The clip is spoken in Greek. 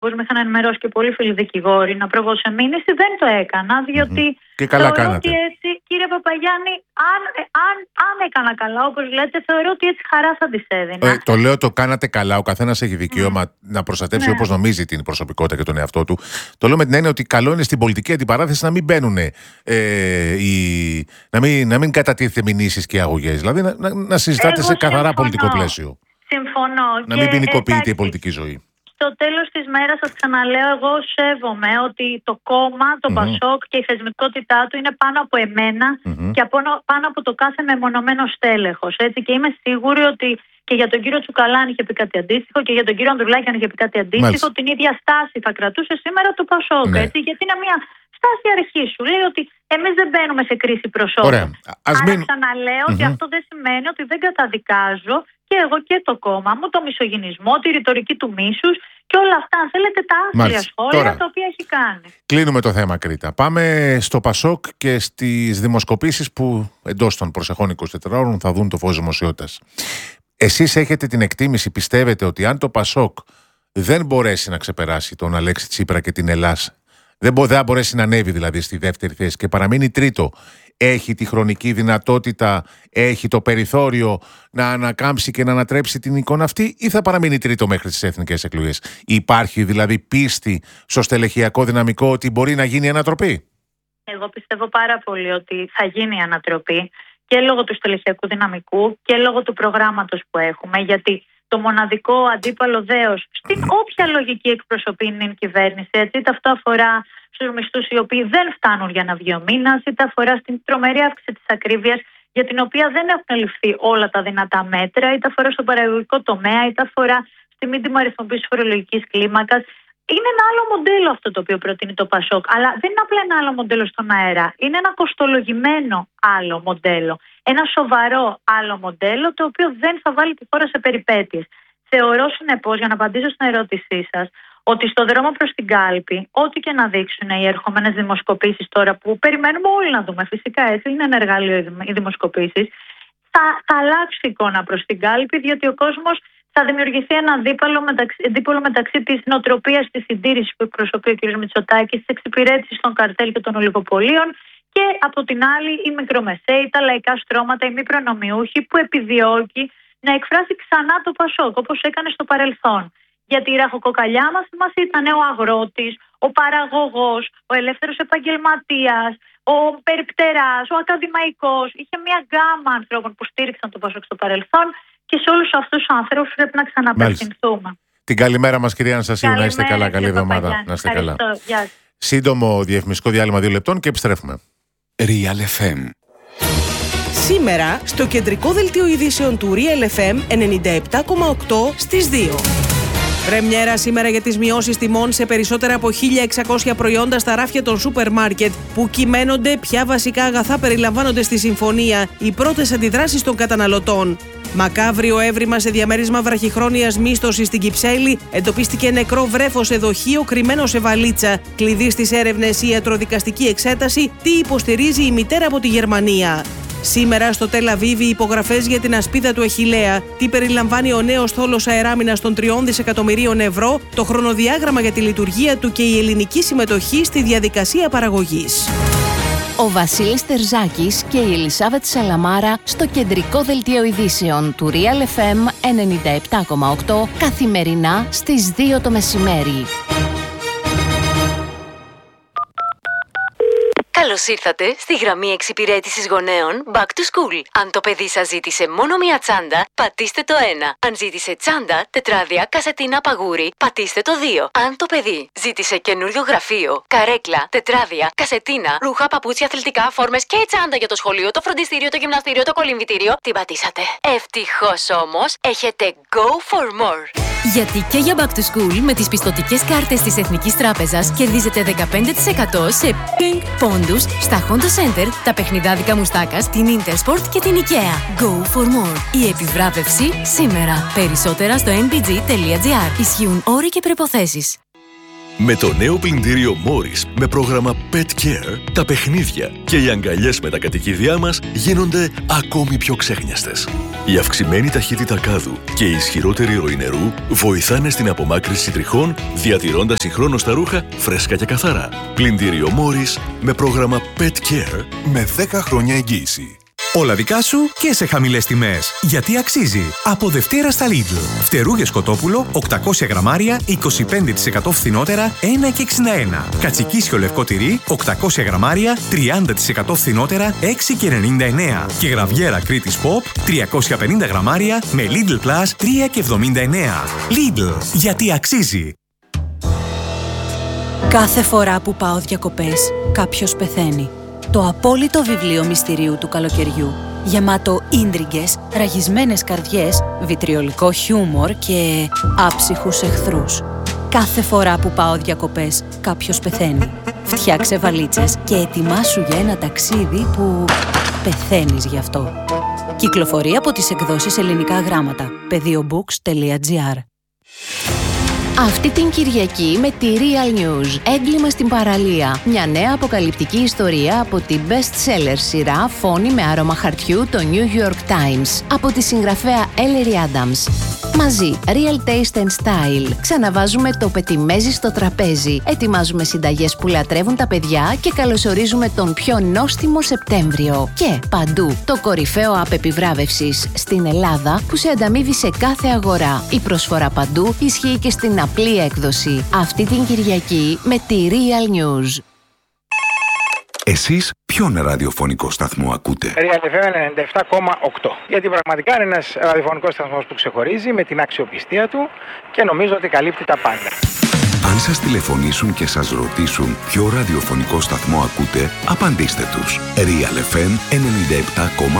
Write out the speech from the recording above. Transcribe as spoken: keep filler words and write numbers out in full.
όπως με είχαν ενημερώσει και πολλοί φίλοι δικηγόροι, να προβώ σε μήνυση, δεν το έκανα, διότι mm-hmm. και καλά θεωρώ κάνατε. ότι έτσι, κύριε Παπαγιάννη, αν, αν, αν έκανα καλά, όπως λέτε, θεωρώ ότι έτσι χαρά θα της έδινα. Ε, το λέω, το κάνατε καλά. Ο καθένας έχει δικαίωμα mm. να προστατεύσει ναι. όπως νομίζει την προσωπικότητα και τον εαυτό του. Το λέω με την έννοια ότι καλό είναι στην πολιτική αντιπαράθεση να μην μπαίνουν, ε, οι, να, μην, να μην κατατίθεται μηνύσεις και αγωγές. Δηλαδή να, να, να συζητάτε Εγώ σε καθαρά συμφωνώ. πολιτικό πλαίσιο. Συμφωνώ. Να μην ποινικοποιείται η πολιτική ζωή. Στο τέλος της μέρας, σας ξαναλέω, εγώ σέβομαι ότι το κόμμα, το mm-hmm. Πασόκ και η θεσμικότητά του είναι πάνω από εμένα mm-hmm. και από, πάνω από το κάθε μεμονωμένο στέλεχος. Έτσι, και είμαι σίγουρη ότι και για τον κύριο Τσουκαλά αν είχε πει κάτι αντίστοιχο και για τον κύριο Ανδρουλάκη αν είχε πει κάτι αντίστοιχο, Μάλιστα. την ίδια στάση θα κρατούσε σήμερα το Πασόκ. Ναι. Έτσι, γιατί είναι μια στάση αρχή σου. Λέει ότι εμείς δεν μπαίνουμε σε κρίση προσώπων. Ωραία. Ας Άρα μην... ξαναλέω mm-hmm. ότι αυτό δεν σημαίνει ότι δεν καταδικάζω και εγώ και το κόμμα μου, το μισογυνισμό, τη ρητορική του μίσους και όλα αυτά, αν θέλετε, τα άθλια σχόλια Τώρα, τα οποία έχει κάνει. Κλείνουμε το θέμα, Κρήτα. Πάμε στο Πασόκ και στις δημοσκοπήσεις που εντός των προσεχών εικοσιτετρών θα δουν το φως δημοσιότητας. Εσείς έχετε την εκτίμηση, πιστεύετε ότι αν το Πασόκ δεν μπορέσει να ξεπεράσει τον Αλέξη Τσίπρα και την Ελλάς, δεν θα μπορέσει να ανέβει δηλαδή στη δεύτερη θέση και παραμείνει τρίτο, έχει τη χρονική δυνατότητα, έχει το περιθώριο να ανακάμψει και να ανατρέψει την εικόνα αυτή ή θα παραμείνει τρίτο μέχρι τις εθνικές εκλογές? Υπάρχει δηλαδή πίστη στο στελεχειακό δυναμικό ότι μπορεί να γίνει ανατροπή? Εγώ πιστεύω πάρα πολύ ότι θα γίνει ανατροπή και λόγω του στελεχειακού δυναμικού και λόγω του προγράμματος που έχουμε, γιατί το μοναδικό αντίπαλο δέος στην όποια λογική εκπροσωπεί είναι η κυβέρνηση, έτσι, είτε αυτό αφορά στους μισθούς οι οποίοι δεν φτάνουν για να βγει ο μήνας, είτε αφορά στην τρομερή αύξηση της ακρίβειας για την οποία δεν έχουν ληφθεί όλα τα δυνατά μέτρα, είτε αφορά στον παραγωγικό τομέα, είτε αφορά στη μη τιμαριθμοποίηση φορολογικής κλίμακας. Είναι ένα άλλο μοντέλο αυτό το οποίο προτείνει το Πασόκ, αλλά δεν είναι απλά ένα άλλο μοντέλο στον αέρα. Είναι ένα κοστολογημένο άλλο μοντέλο. Ένα σοβαρό άλλο μοντέλο, το οποίο δεν θα βάλει τη χώρα σε περιπέτειες. Θεωρώ συνεπώς, για να απαντήσω στην ερώτησή σας, ότι στο δρόμο προς την κάλπη, ό,τι και να δείξουν οι ερχόμενες δημοσκοπήσεις τώρα, που περιμένουμε όλοι να δούμε, φυσικά έτσι, είναι ένα εργαλείο οι δημοσκοπήσεις, θα, θα αλλάξει η εικόνα προς την κάλπη, διότι ο κόσμος θα δημιουργηθεί ένα αντίπαλο μεταξύ, αντίπαλο μεταξύ της νοοτροπίας της συντήρησης που εκπροσωπεί ο κ. Μητσοτάκης, της εξυπηρέτησης των καρτέλ και των ολιγοπολίων και από την άλλη οι μικρομεσαίοι, τα λαϊκά στρώματα, οι μη προνομιούχοι που επιδιώκει να εκφράσει ξανά το Πασόκ όπως έκανε στο παρελθόν. Γιατί η ραχοκοκαλιά μας, μας ήταν ο αγρότης, ο παραγωγός, ο ελεύθερος επαγγελματίας, ο περιπτεράς, ο ακαδημαϊκός. Είχε μια γκάμα ανθρώπων που στήριξαν το Πασόκ στο παρελθόν και σε όλους αυτούς τους ανθρώπους πρέπει να ξαναπευθυνθούμε. Την καλημέρα μας, κυρία Αναστασίου, να είστε καλά. Καλή εβδομάδα. Να είστε καλά. Σύντομο διαφημιστικό διάλειμμα δύο λεπτών και επιστρέφουμε. Real εφ εμ. Σήμερα στο κεντρικό δελτίο ειδήσεων του Real εφ εμ ενενήντα επτά κόμμα οκτώ στις δύο. Πρεμιέρα σήμερα για τις μειώσεις τιμών σε περισσότερα από χίλια εξακόσια προϊόντα στα ράφια των σούπερ μάρκετ. Που κυμαίνονται, ποια βασικά αγαθά περιλαμβάνονται στη συμφωνία, οι πρώτες αντιδράσεις των καταναλωτών. Μακάβριο έβριμα σε διαμέρισμα βραχυχρόνιας μίσθωσης στην Κυψέλη. Εντοπίστηκε νεκρό βρέφος σε δοχείο κρυμμένο σε βαλίτσα. Κλειδί στις έρευνες η ιατροδικαστική εξέταση. Τι υποστηρίζει η μητέρα από τη Γερμανία. Σήμερα στο Τελ Αβίβ οι υπογραφές για την ασπίδα του Αχιλλέα. Τι περιλαμβάνει ο νέος θόλος αεράμινας των τριών δισεκατομμυρίων ευρώ, το χρονοδιάγραμμα για τη λειτουργία του και η ελληνική συμμετοχή στη διαδικασία παραγωγής. Ο Βασίλης Τερζάκης και η Ελισάβετ Σαλαμάρα στο κεντρικό δελτίο ειδήσεων του Real εφ εμ ενενήντα επτά κόμμα οκτώ καθημερινά στις δύο το μεσημέρι. Καλώς ήρθατε στη γραμμή εξυπηρέτησης γονέων Back to School. Αν το παιδί σας ζήτησε μόνο μία τσάντα, πατήστε το ένα. Αν ζήτησε τσάντα, τετράδια, κασετίνα, παγούρι, πατήστε το δύο. Αν το παιδί ζήτησε καινούριο γραφείο, καρέκλα, τετράδια, κασετίνα, ρούχα, παπούτσια, αθλητικά, φόρμες και τσάντα για το σχολείο, το φροντιστήριο, το γυμναστήριο, το κολυμβητήριο, την πατήσατε. Ευτυχώς όμως, έχετε Go for More. Γιατί και για Back to School με τις πιστωτικές κάρτες της Εθνικής Τράπεζας κερδίζετε δεκαπέντε τοις εκατό σε Pink πόντους στα Honda Center, τα παιχνιδάδικα Μουστάκας, την Intersport και την IKEA. Go for more. Η επιβράβευση σήμερα. Περισσότερα στο εν μπι τζι τελεία τζι άρ. Ισχύουν όροι και προϋποθέσεις. Με το νέο πλυντήριο Morris με πρόγραμμα Pet Care, τα παιχνίδια και οι αγκαλιές με τα κατοικίδια μας γίνονται ακόμη πιο ξέχνιαστες. Η αυξημένη ταχύτητα κάδου και η ισχυρότερη ροή νερού βοηθάνε στην απομάκρυνση τριχών, διατηρώντας συγχρόνως τα ρούχα φρέσκα και καθαρά. Πλυντήριο Morris με πρόγραμμα Pet Care με δέκα χρόνια εγγύηση. Όλα δικά σου και σε χαμηλές τιμές. Γιατί αξίζει. Από Δευτέρα στα Lidl. Φτερούγες κοτόπουλο οκτακόσια γραμμάρια είκοσι πέντε τοις εκατό φθηνότερα ένα και εξήντα ένα. Κατσικίσιο λευκό τυρί οκτακόσια γραμμάρια τριάντα τοις εκατό φθηνότερα έξι και ενενήντα εννέα. Και γραβιέρα Κρήτης Pop τριακόσια πενήντα γραμμάρια με Lidl Plus τρία και εβδομήντα εννέα. Lidl. Γιατί αξίζει. Κάθε φορά που πάω διακοπές, κάποιος πεθαίνει. Το απόλυτο βιβλίο μυστηρίου του καλοκαιριού. Γεμάτο ίντριγκες, ραγισμένες καρδιές, βιτριολικό χιούμορ και άψυχους εχθρούς. Κάθε φορά που πάω διακοπές, κάποιος πεθαίνει. Φτιάξε βαλίτσες και ετοιμάσου για ένα ταξίδι που πεθαίνεις γι' αυτό. Κυκλοφορεί από τις εκδόσεις Ελληνικά Γράμματα. πεδίομπουκς τελεία τζι άρ. Αυτή την Κυριακή με τη Real News, έγκλημα στην παραλία. Μια νέα αποκαλυπτική ιστορία από την best-seller σειρά Φόνη με άρωμα χαρτιού, το New York Times, από τη συγγραφέα Ellery Adams. Μαζί, Real Taste and Style. Ξαναβάζουμε το πετιμέζι στο τραπέζι. Ετοιμάζουμε συνταγές που λατρεύουν τα παιδιά και καλωσορίζουμε τον πιο νόστιμο Σεπτέμβριο. Και παντού, το κορυφαίο app επιβράβευσης στην Ελλάδα που σε ανταμείβει σε κάθε αγορά. Η προσφορά παντού ισχύει και στην απλή έκδοση. Αυτή την Κυριακή με τη Real News. Εσείς ποιον ραδιοφωνικό σταθμό ακούτε? Real εφ εμ ενενήντα επτά κόμμα οκτώ. Γιατί πραγματικά είναι ένας ραδιοφωνικός σταθμός που ξεχωρίζει με την αξιοπιστία του και νομίζω ότι καλύπτει τα πάντα. Αν σας τηλεφωνήσουν και σας ρωτήσουν ποιο ραδιοφωνικό σταθμό ακούτε, απαντήστε τους. Real εφ εμ ενενήντα επτά κόμμα οκτώ.